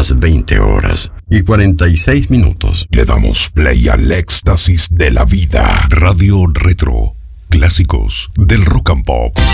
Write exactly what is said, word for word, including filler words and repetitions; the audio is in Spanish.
las veinte horas y cuarenta y seis minutos. Le damos play al éxtasis de la vida. Radio Retro. Clásicos del rock and pop.